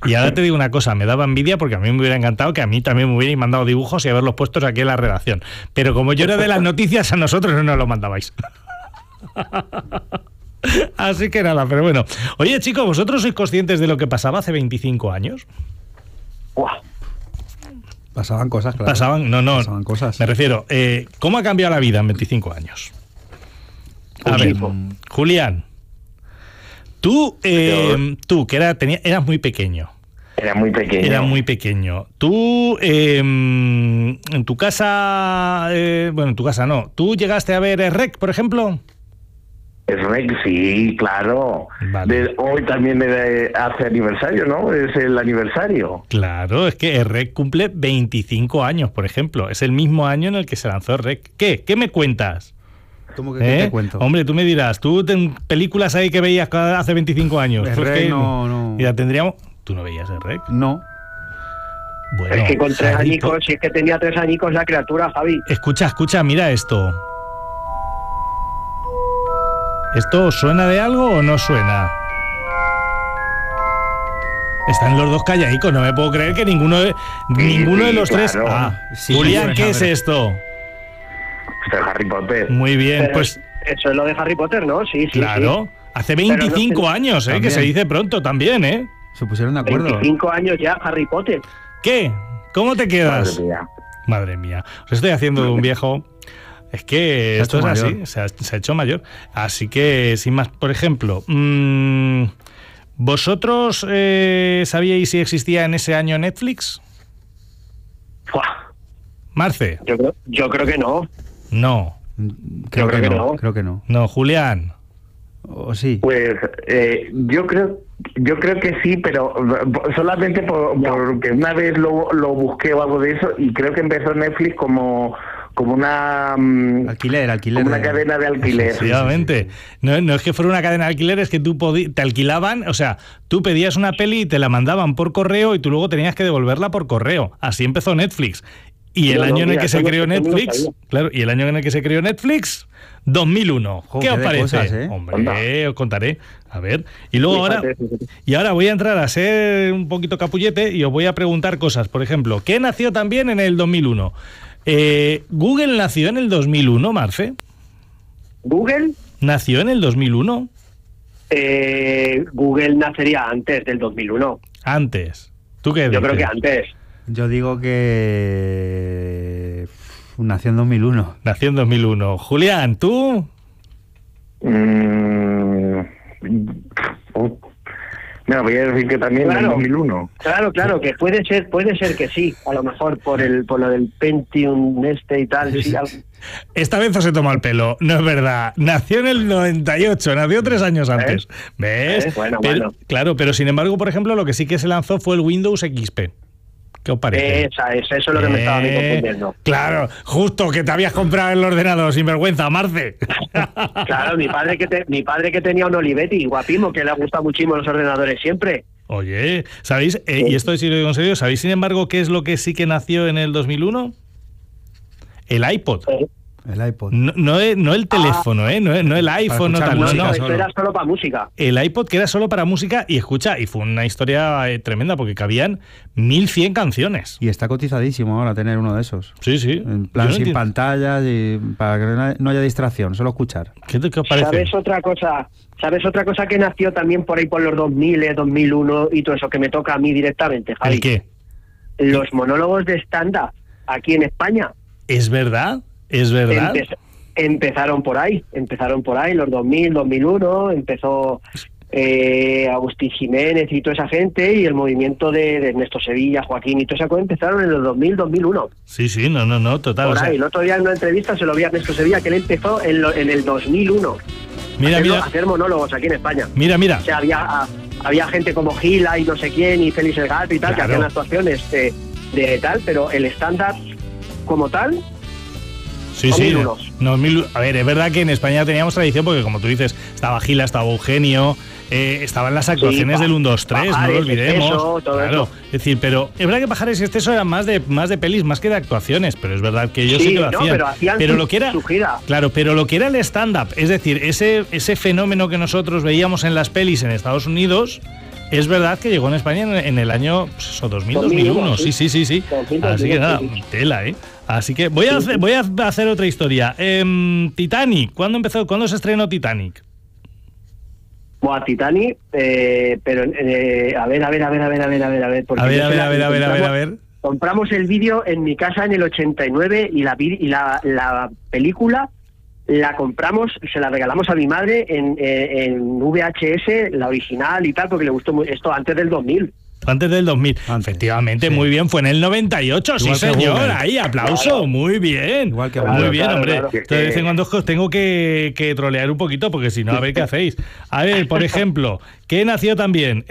Y ahora te digo una cosa, me daba envidia porque a mí me hubiera encantado que a mí también me hubierais mandado dibujos y haberlos puestos aquí en la redacción. Pero como yo era de las noticias, a nosotros no nos lo mandabais. Así que nada, pero bueno. Oye, chicos, ¿vosotros sois conscientes de lo que pasaba hace 25 años? ¡Buah! Pasaban cosas, claro. Pasaban cosas. Me refiero, ¿cómo ha cambiado la vida en 25 años? A ver, Julián, tú que eras muy pequeño. Era muy pequeño. Tú, en tu casa, en tu casa no. ¿Tú llegaste a ver REC, por ejemplo? REC, sí, claro. Vale. Hoy también hace aniversario, ¿no? Es el aniversario. Claro, es que REC cumple 25 años, por ejemplo. Es el mismo año en el que se lanzó REC. ¿Qué me cuentas? ¿Cómo que qué te cuento? Hombre, tú me dirás, tú películas ahí que veías hace 25 años. REC no. Y la tendríamos... ¿Tú no veías REC? No. Bueno, es que con 3 añicos, si es que tenía 3 añicos la criatura, Javi. Escucha, mira esto. ¿Esto suena de algo o no suena? Están los dos calladicos, no me puedo creer que ninguno de los tres... Claro. Julián, ¿qué es esto? Esto es Harry Potter. Muy bien, pero pues... Eso es lo de Harry Potter, ¿no? Sí. Claro, hace 25 años, que se dice pronto también, ¿eh? Se pusieron de acuerdo. 25 años ya, Harry Potter. ¿Qué? ¿Cómo te quedas? Madre mía. Os estoy haciendo de un viejo... Es que esto es así, se ha hecho mayor. Así que, sin más, por ejemplo, ¿vosotros sabíais si existía en ese año Netflix? ¡Buah! Marce. Yo creo que no. No. Creo que no. No, Julián. ¿O sí? Pues yo creo que sí, pero solamente porque una vez lo busqué o algo de eso, y creo que empezó Netflix como una alquiler como una cadena de alquiler. Efectivamente. No es que fuera una cadena de alquiler, es que tú te alquilaban, o sea, tú pedías una peli y te la mandaban por correo y tú luego tenías que devolverla por correo. Así empezó Netflix. Y el año en el que se creó Netflix, claro, y el año en el que se creó Netflix, 2001. ¿Qué os parece? Cosas, ¿eh? Hombre, os contaré. A ver. Y luego ahora voy a entrar a ser un poquito capullete y os voy a preguntar cosas. Por ejemplo, ¿qué nació también en el 2001? ¿Google nació en el 2001, Marce? ¿Google? ¿Nació en el 2001? Google nacería antes del 2001. ¿Antes? ¿Tú qué dices? Yo creo que antes. Yo digo que nació en 2001. Nació en 2001. Julián, ¿tú? No, voy a decir que también en 2001. Claro, que puede ser que sí, a lo mejor por lo del Pentium y tal. Sí, esta vez os he tomado el pelo, no es verdad. Nació en el 98, nació 3 años antes. ¿Ves? Bueno. Claro, pero sin embargo, por ejemplo, lo que sí que se lanzó fue el Windows XP. ¿Qué os parece? Eso es lo que me estaba confundiendo. Claro, justo que te habías comprado el ordenador, sinvergüenza, Marce. Claro, mi padre que tenía un Olivetti, guapimo, que le ha gustado muchísimo los ordenadores siempre. Oye, ¿sabéis? Y esto sí lo digo en serio, ¿sabéis sin embargo qué es lo que sí que nació en el 2001? El iPod. El iPod. No el teléfono, no el iPhone, no tal. No, esto era solo para música. El iPod que era solo para música y escucha, y fue una historia tremenda porque cabían 1100 canciones. Y está cotizadísimo ahora tener uno de esos. Sí. En plan sin pantallas y para que no haya distracción, solo escuchar. ¿Qué os parece? ¿Sabes otra cosa que nació también por ahí por los 2000, 2001 y todo eso que me toca a mí directamente, Javi? ¿El qué? Los monólogos de stand-up aquí en España. ¿Es verdad? ¿Es verdad? Empezaron por ahí, los 2000, 2001, empezó Agustín Jiménez y toda esa gente, y el movimiento de Ernesto Sevilla, Joaquín y toda esa cosa empezaron en los 2000, 2001. Sí, no, total. Por ahí, el otro día en una entrevista se lo vi a Ernesto Sevilla, que él empezó en el 2001 a hacer monólogos aquí en España. Mira. O sea, había gente como Gila y no sé quién, y Félix el Gato y tal, que hacían actuaciones de tal, pero el estándar como tal... Sí. A ver, es verdad que en España teníamos tradición porque, como tú dices, estaba Gila, estaba Eugenio, estaban las actuaciones del 1, 2, 3, no lo olvidemos. Claro, es decir, pero es verdad que Pajares y Exceso eran más de pelis, más que de actuaciones, pero es verdad que ellos sí que lo hacían. Pero lo que era, su gira. Claro, pero lo que era el stand-up, es decir, ese fenómeno que nosotros veíamos en las pelis en Estados Unidos, Es verdad que llegó en España en el año 2001. Sí. Así que nada, tela, ¿eh? Así que voy a hacer otra historia. Titanic, ¿cuándo se estrenó Titanic? Buah, Titanic, pero a ver. A ver. Compramos el vídeo en mi casa en el 89 y la película la compramos, se la regalamos a mi madre en VHS, la original y tal, porque le gustó esto antes del 2000. Antes del 2000. Efectivamente, sí. Muy bien. Fue en el 98, igual sí, señor. Ahí, aplauso. Claro. Muy bien. Igual que muy bien, claro, hombre. Claro. Entonces, de vez en cuando os tengo que trolear un poquito, porque si no, a ver qué hacéis. A ver, por ejemplo, ¿qué nació también?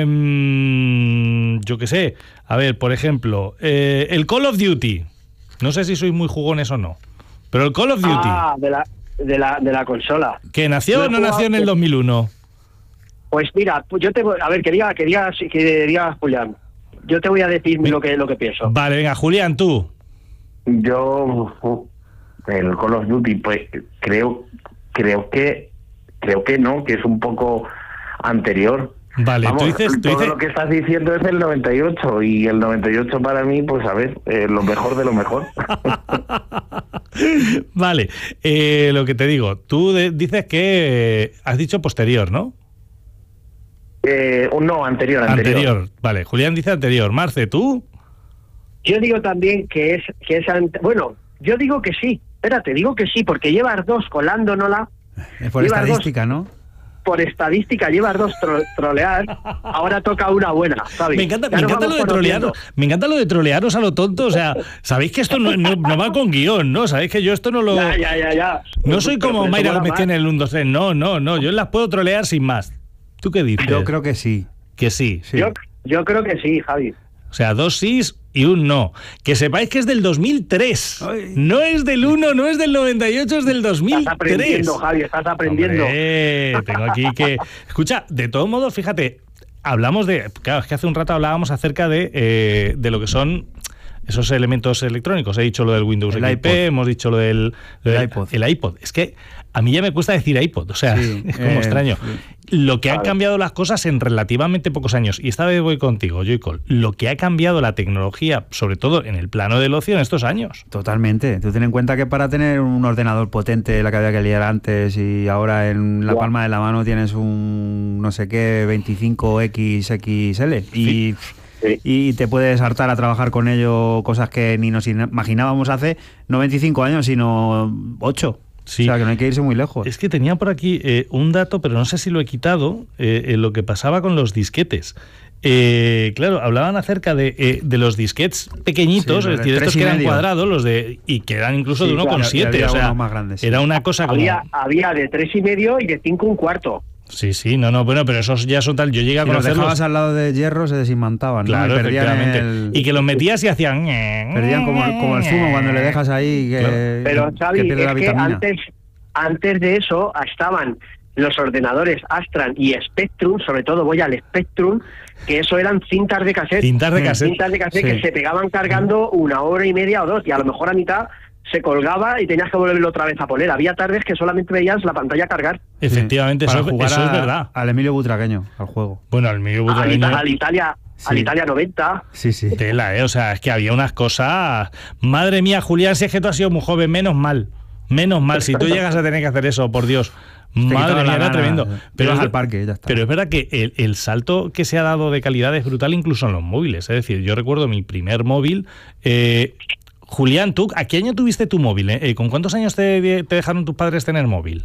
Yo qué sé. A ver, por ejemplo, el Call of Duty. No sé si sois muy jugones o no, pero el Call of Duty. Ah, de la consola. ¿Que nació o no nació en el 2001? Pues mira, yo te voy, a ver, quería Julián. Yo te voy a decir lo que pienso. Vale, venga, Julián, tú. Yo el Call of Duty, pues creo que no, que es un poco anterior. Vale, vamos, tú dices lo que estás diciendo es el 98 y el 98 para mí, pues a ver, lo mejor de lo mejor. Vale, lo que te digo, tú dices que has dicho posterior, ¿no? No, anterior. Vale, Julián dice anterior. Marce, ¿tú? Yo digo también que es bueno, yo digo que sí. Espérate, digo que sí, porque llevas dos colándonola. Es por estadística, ¿no? Por estadística llevas dos trolear, ahora toca una buena, ¿sabes? Me encanta lo de trolearos. Me encanta lo de trolearos a lo tonto. O sea, sabéis que esto no va con guión, ¿no? Sabéis que yo esto no lo... Ya. No soy como Mayra Gómez en el 1, 2, 3. No. Yo las puedo trolear sin más. ¿Tú qué dices? Yo creo que sí. Que sí. Yo creo que sí, Javi. O sea, 2 sís y un no. Que sepáis que es del 2003. Ay. No es del 1, no es del 98, es del 2003. Estás aprendiendo, Javi, estás aprendiendo. Hombre, tengo aquí que... Escucha, de todos modos, fíjate, hablamos de... Claro, es que hace un rato hablábamos acerca de lo que son esos elementos electrónicos. He dicho lo del Windows XP, hemos dicho lo del iPod. El iPod. Es que a mí ya me cuesta decir iPod, o sea, sí, es como extraño. Lo que han cambiado las cosas en relativamente pocos años, y esta vez voy contigo, Joycol, lo que ha cambiado la tecnología, sobre todo en el plano del ocio, en estos años. Totalmente. Tú ten en cuenta que para tener un ordenador potente, la que había que liar antes, y ahora en la palma de la mano tienes un no sé qué 25XXL, y te puedes hartar a trabajar con ello cosas que ni nos imaginábamos hace no 25 años, sino 8. Sí. O sea, que no hay que irse muy lejos. Es que tenía por aquí un dato, pero no sé si lo he quitado, lo que pasaba con los disquetes. Claro, hablaban acerca de los disquetes pequeñitos, es decir, estos que eran cuadrados, y que eran incluso de 1,7. O sea, más grandes, era una cosa como... Había de 3,5 y de 5,25. Sí, no, bueno, pero esos ya son tal. Yo llegué a conocerlos. Los dejabas al lado de hierro, se desinmantaban, claro, ¿no? Efectivamente. Y que los metías y hacían... Perdían como el zumo cuando le dejas ahí que... Pero, Xavi, que es que antes de eso estaban los ordenadores Astran y Spectrum, sobre todo voy al Spectrum, que eso eran cintas de cassette. Cintas de cassette sí. Que se pegaban cargando 1 hora y media o 2, y a lo mejor a mitad se colgaba y tenías que volverlo otra vez a poner. Había tardes que solamente veías la pantalla cargar. Efectivamente, para jugar eso es verdad. Al Emilio Butragueño, al juego. Bueno, al Emilio Butragueño. Al Italia 90. Sí. Tela, o sea, es que había unas cosas... Madre mía, Julián, si es que tú has sido muy joven, menos mal. Si tú llegas a tener que hacer eso, por Dios. Madre mía, era tremendo. Pero al parque, ya está. Pero es verdad que el salto que se ha dado de calidad es brutal incluso en los móviles. Es decir, yo recuerdo mi primer móvil... Julián, ¿tú a qué año tuviste tu móvil? ¿Con cuántos años te dejaron tus padres tener móvil?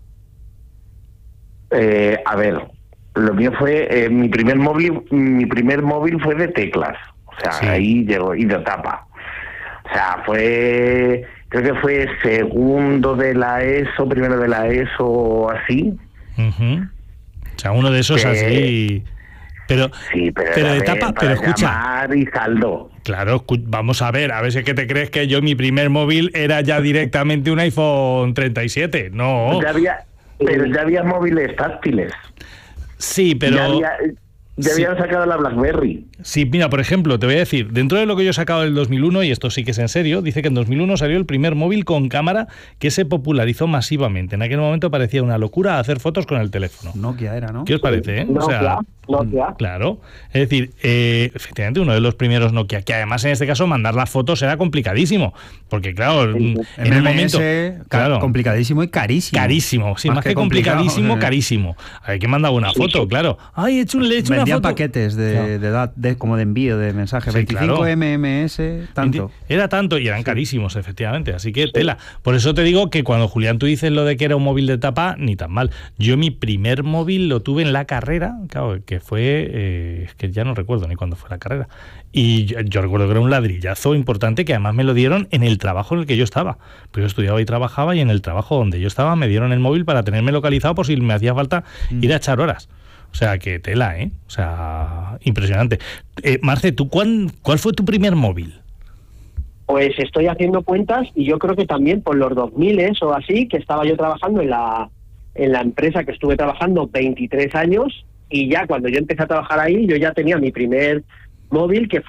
A ver, lo mío fue mi primer móvil fue de teclas, o sea, sí. Ahí llegó, y de tapa. O sea, creo que fue segundo de la ESO, primero de la ESO, así. Uh-huh. O sea, uno de esos así... Pero de tapa, pero escucha. Y saldo. Claro, vamos a ver si es que te crees que yo mi primer móvil era ya directamente un iPhone 37. No. Ya había móviles táctiles. Sí, pero Ya habían sacado la BlackBerry. Sí, mira, por ejemplo, te voy a decir, dentro de lo que yo he sacado del 2001, y esto sí que es en serio, dice que en 2001 salió el primer móvil con cámara que se popularizó masivamente. En aquel momento parecía una locura hacer fotos con el teléfono. Nokia era, ¿no? ¿Qué os parece? Nokia. Claro. Es decir, efectivamente, uno de los primeros Nokia, que además en este caso mandar las fotos era complicadísimo. Porque, claro, en el momento. Claro, complicadísimo y carísimo. Carísimo, sí, más que complicadísimo, carísimo. Hay que mandar una foto, claro. Ay, le he hecho una foto. Vendían paquetes como de envío de mensajes, sí, 25 claro. MMS, tanto. Era tanto y eran carísimos, efectivamente. Así que tela. Por eso te digo que cuando, Julián, tú dices lo de que era un móvil de tapa, ni tan mal. Yo mi primer móvil lo tuve en la carrera, claro, que fue, es que ya no recuerdo ni cuándo fue la carrera. Y yo recuerdo que era un ladrillazo importante que además me lo dieron en el trabajo en el que yo estaba. Pues yo estudiaba y trabajaba y en el trabajo donde yo estaba me dieron el móvil para tenerme localizado por si me hacía falta ir a echar horas. O sea, que tela, ¿eh? O sea, impresionante. Marce, ¿tú cuál fue tu primer móvil? Pues estoy haciendo cuentas y yo creo que también por los 2000 o así, que estaba yo trabajando en la empresa que estuve trabajando 23 años, y ya cuando yo empecé a trabajar ahí, yo ya tenía mi primer móvil, que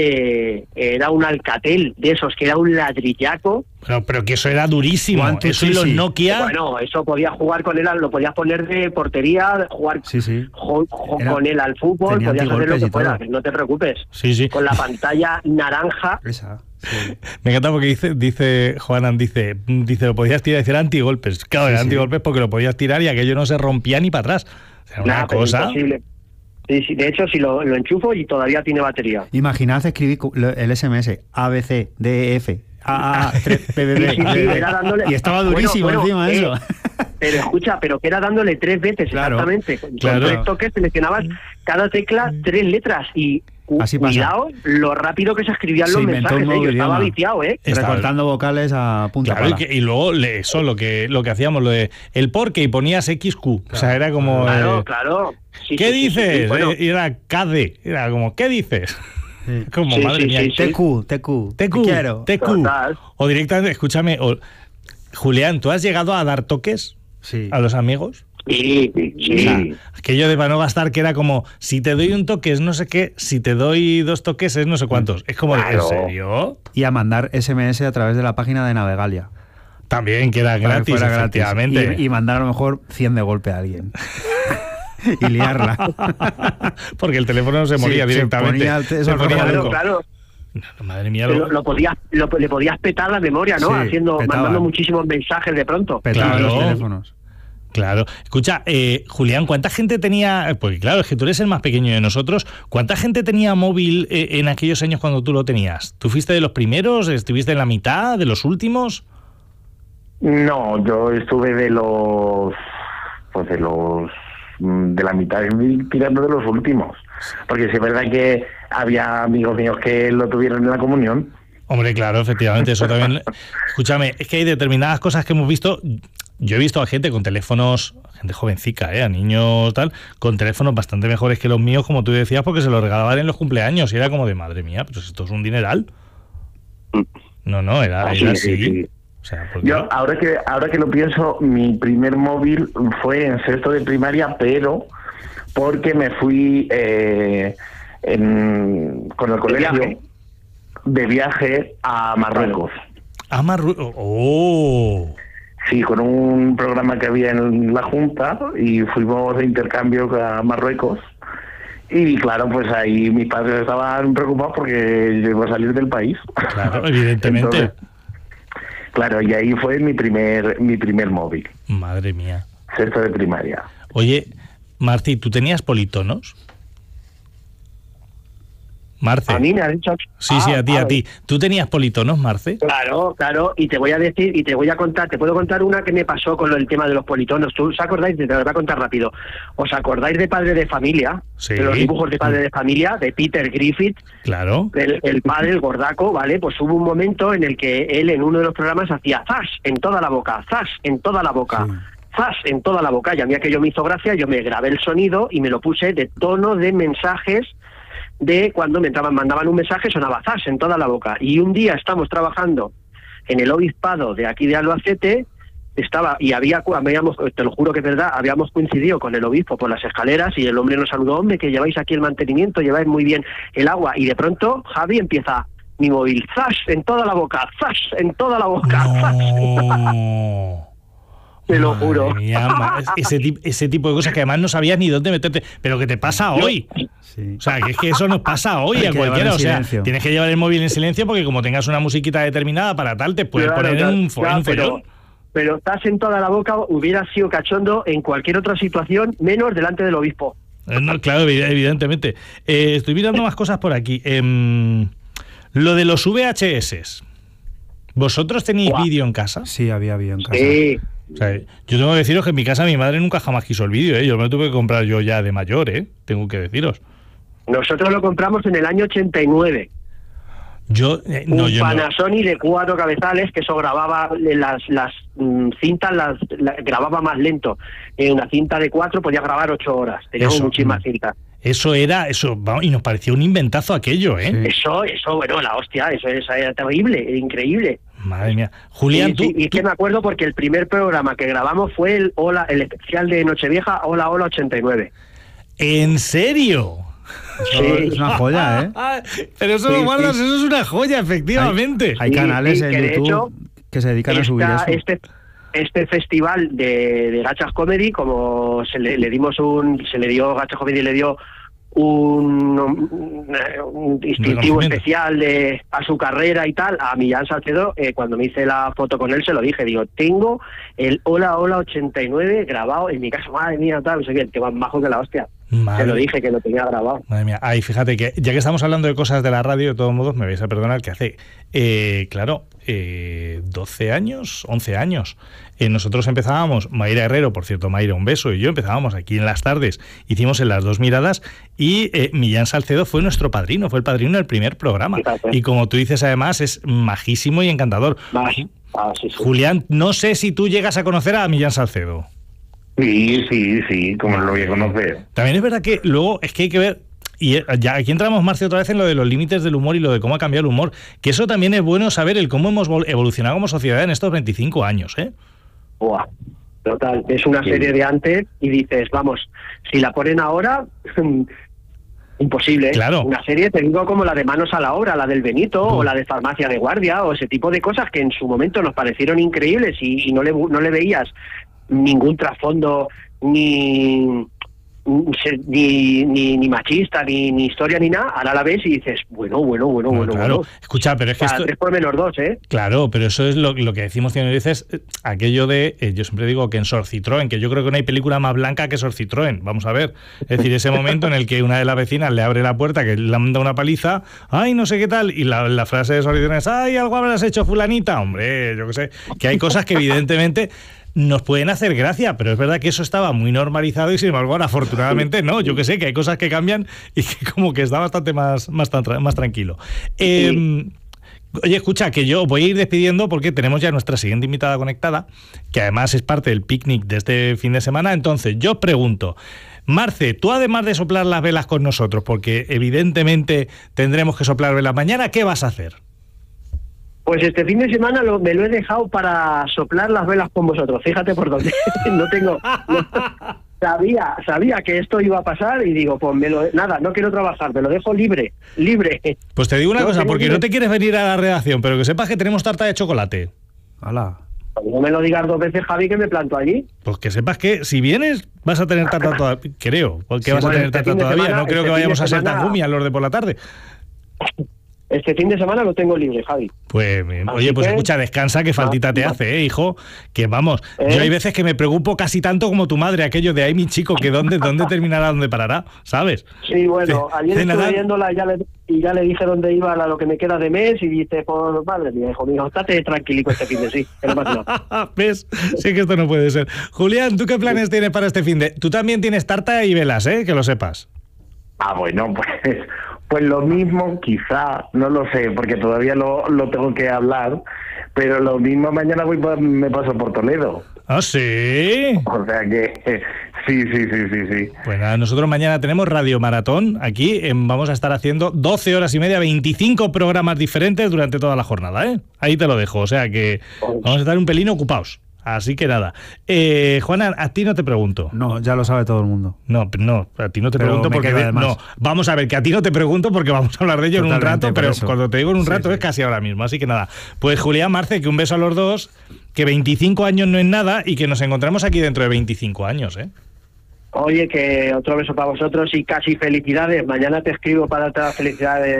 era un Alcatel, de esos, que era un ladrillaco. Pero que eso era durísimo. Eso y los Nokia. Bueno, eso podías jugar con él, lo podías poner de portería, jugar con él al fútbol, podías hacer lo que fuera, no te preocupes. Sí. Con la pantalla naranja. Esa. Sí. Me encanta porque dice Juanan, dice lo podías tirar y decir antigolpes. Claro, era antigolpes porque lo podías tirar y aquello no se rompía ni para atrás. Era una cosa. Imposible. Sí, de hecho, si lo enchufo y todavía tiene batería. Imaginad escribir el SMS ABC, DEF, AA, 3, PBB, y estaba durísimo encima eso. Pero escucha, pero que era dándole 3 veces, exactamente. Con 3 toques seleccionabas cada tecla 3 letras y así cuidado lo rápido que se escribían los mensajes. Yo estaba viciado, recortando vocales a punta pala. Y luego eso, lo que hacíamos, lo de el porque, y ponías XQ. Claro. O sea, era como... Claro. Sí, ¿Qué dices? Sí, bueno. Y era KD. Era como, ¿qué dices? Sí. Como, madre mía. TQ. Te quiero. TQ. Total. O directamente, escúchame, Julián, ¿tú has llegado a dar toques a los amigos? Sí. O sea, aquello de para no gastar, que era como, si te doy un toque es no sé qué, si te doy 2 toques es no sé cuántos. Es como, ¿en serio? Y a mandar SMS a través de la página de Navegalia. También, que era gratis, efectivamente. Y mandar a lo mejor 100 de golpe a alguien. Y liarla. Porque el teléfono no se moría directamente. Claro. Madre mía. Le podías petar la memoria, ¿no? Mandando muchísimos mensajes de pronto. Petaban los teléfonos. Claro. Escucha, Julián, ¿cuánta gente tenía? Porque claro, es que tú eres el más pequeño de nosotros. ¿Cuánta gente tenía móvil en aquellos años cuando tú lo tenías? ¿Tú fuiste de los primeros? ¿Estuviste en la mitad? ¿De los últimos? No, yo estuve de la mitad, tirando de los últimos. Porque sí es verdad que había amigos míos que lo tuvieron en la comunión. Hombre, claro, efectivamente, eso también. Escúchame, es que hay determinadas cosas que hemos visto. Yo he visto a gente con teléfonos, gente jovencica, a niños tal, con teléfonos bastante mejores que los míos, como tú decías, porque se los regalaban en los cumpleaños y era como de, madre mía, pero esto es un dineral. No, era así. Sí. O sea, yo ahora que lo pienso, mi primer móvil fue en 6º de primaria, pero porque me fui con el colegio de viaje a Marruecos. ¿A Marruecos? ¡Oh! Sí, con un programa que había en la Junta, y fuimos de intercambio a Marruecos. Y claro, pues ahí mis padres estaban preocupados porque yo iba a salir del país. Claro, evidentemente. Entonces, claro, y ahí fue mi primer móvil. Madre mía. 6º de primaria. Oye, Marci, ¿tú tenías politonos? Marce. A mí me ha dicho... Sí, a ti. ¿Tú tenías politonos, Marce? Claro, y te voy a decir, y te voy a contar, te puedo contar una que me pasó con el tema de los politonos. ¿Tú os acordáis? Te lo voy a contar rápido. ¿Os acordáis de Padre de Familia? Sí. De los dibujos de Padre de Familia, de Peter Griffith. Claro. El padre, el gordaco, ¿vale? Pues hubo un momento en el que él en uno de los programas hacía zas en toda la boca, zas en toda la boca. Sí. Zas en toda la boca. Y a mí aquello me hizo gracia, yo me grabé el sonido y me lo puse de tono de mensajes. De cuando mandaban un mensaje, sonaba zas en toda la boca. Y un día estamos trabajando en el obispado de aquí de Albacete y habíamos, te lo juro que es verdad, habíamos coincidido con el obispo por las escaleras y el hombre nos saludó, hombre, que lleváis aquí el mantenimiento, lleváis muy bien el agua, y de pronto Javi empieza, mi móvil, ¡zash! En toda la boca, ¡zash! En toda la boca, no. Te lo juro. Mía, ese tipo de cosas que además no sabías ni dónde meterte, pero que te pasa hoy. Sí. O sea, que es que eso nos pasa hoy a cualquiera. O sea, tienes que llevar el móvil en silencio porque como tengas una musiquita determinada para tal, te puedes poner en un follón. Pero estás en toda la boca, hubiera sido cachondo en cualquier otra situación, menos delante del obispo. No, claro, evidentemente. Estoy mirando más cosas por aquí. Lo de los VHS. ¿Vosotros tenéis vídeo en casa? Sí, había vídeo en casa. Sí. O sea, yo tengo que deciros que en mi casa mi madre nunca jamás quiso el vídeo, ¿eh? Yo me lo tuve que comprar yo ya de mayor, tengo que deciros. Nosotros lo compramos en el año 89. Un Panasonic de 4 cabezales, que eso grababa las cintas, grababa más lento. Una cinta de 4 podía grabar 8 horas, teníamos muchísimas cintas. Eso y nos parecía un inventazo aquello, ¿eh? Sí. Eso, bueno, la hostia, eso era terrible, era increíble. Madre mía. Julián, y que me acuerdo porque el primer programa que grabamos fue el especial de Nochevieja, Hola 89. ¿En serio? Eso es una joya, ¿eh? Pero eso lo guardas, eso es una joya, efectivamente. Hay canales en YouTube hecho, que se dedican a subir eso. Este festival de Gachas Comedy, como se le dio Gachas Comedy le dio un distintivo especial a su carrera y tal, a Millán Salcedo, cuando me hice la foto con él se lo dije, digo, tengo el Hola 89 grabado en mi casa, madre mía, tal, no sé qué, que más bajo que la hostia. Se lo dije que lo tenía grabado. Madre mía, ay, fíjate que ya que estamos hablando de cosas de la radio, de todos modos, me vais a perdonar que hace, 12 años, 11 años, nosotros empezábamos, Mayra Herrero, por cierto, Mayra, un beso, y yo empezábamos aquí en las tardes, hicimos en Las Dos Miradas, y Millán Salcedo fue nuestro padrino, fue el padrino del primer programa. Fíjate. Y como tú dices, además, es majísimo y encantador. Sí. Julián, no sé si tú llegas a conocer a Millán Salcedo. Sí, como lo voy a conocer. También es verdad que luego es que hay que ver, y ya aquí entramos, Marcio, otra vez en lo de los límites del humor y lo de cómo ha cambiado el humor, que eso también es bueno saber el cómo hemos evolucionado como sociedad en estos 25 años, ¿eh? Buah, total, es una serie de antes y dices, vamos, si la ponen ahora, imposible. Claro. Una serie, te digo, como la de Manos a la Obra, la del Benito, o la de Farmacia de Guardia, o ese tipo de cosas que en su momento nos parecieron increíbles y no le veías ningún trasfondo ni machista, ni historia, ni nada. Ahora la ves y dices, bueno. Claro, escucha, pero es que esto... 3 por menos 2, ¿eh? Claro, pero eso es lo que decimos 100 veces, aquello de, yo siempre digo que en Sor Citroën, que yo creo que no hay película más blanca que Sor Citroën, vamos a ver. Es decir, ese momento en el que una de las vecinas le abre la puerta, que le manda una paliza, ay, no sé qué tal, y la frase de Sor Citroën es, ay, algo habrás hecho fulanita, hombre, yo qué sé, que hay cosas que evidentemente nos pueden hacer gracia, pero es verdad que eso estaba muy normalizado y sin embargo ahora afortunadamente no, yo que sé, que hay cosas que cambian y que como que está bastante más tranquilo. Oye, escucha, que yo voy a ir despidiendo porque tenemos ya nuestra siguiente invitada conectada, que además es parte del picnic de este fin de semana. Entonces, yo pregunto, Marce, tú además de soplar las velas con nosotros, porque evidentemente tendremos que soplar velas mañana, ¿qué vas a hacer? Pues este fin de semana me lo he dejado para soplar las velas con vosotros. Fíjate por dónde. Sabía que esto iba a pasar y digo, pues nada, no quiero trabajar, me lo dejo libre. Pues te digo una cosa, porque no te quieres venir a la redacción, pero que sepas que tenemos tarta de chocolate. ¡Hala! No me lo digas 2 veces, Javi, que me planto allí. Pues que sepas que si vienes vas a tener tarta todavía. Creo, porque vas a tener tarta todavía. No creo que vayamos a ser tan gumias los de por la tarde. Este fin de semana lo tengo libre, Javi. Pues, oye, pues escucha, descansa, que faltita te hace, hijo. Que vamos, yo hay veces que me preocupo casi tanto como tu madre, aquello de, ay, mi chico, que dónde terminará, dónde parará, ¿sabes? Sí, bueno, ayer estuve viéndola y ya le dije dónde iba a lo que me queda de mes y dice, pues, madre mía, hijo mío, estate tranquilico este fin de sí, que no pasa nada. ¿Ves? Sí que esto no puede ser. Julián, ¿tú qué planes tienes para este fin de...? Tú también tienes tarta y velas, que lo sepas. Bueno, pues lo mismo, quizá, no lo sé, porque todavía lo tengo que hablar, pero lo mismo mañana me paso por Toledo. ¿Ah, sí? O sea que sí. Pues nada, nosotros mañana tenemos Radio Maratón aquí, vamos a estar haciendo 12 horas y media, 25 programas diferentes durante toda la jornada, Ahí te lo dejo, o sea que vamos a estar un pelín ocupados. Así que nada. Juana, a ti no te pregunto. No, ya lo sabe todo el mundo. No, a ti no te pregunto porque... No, vamos a ver, que a ti no te pregunto porque vamos a hablar de ello totalmente, en un rato, pero cuando te digo en un rato es casi ahora mismo. Así que nada. Pues Julián, Marce, que un beso a los dos, que 25 años no es nada y que nos encontramos aquí dentro de 25 años, ¿eh? Oye, que otro beso para vosotros y casi felicidades. Mañana te escribo para otras felicidades.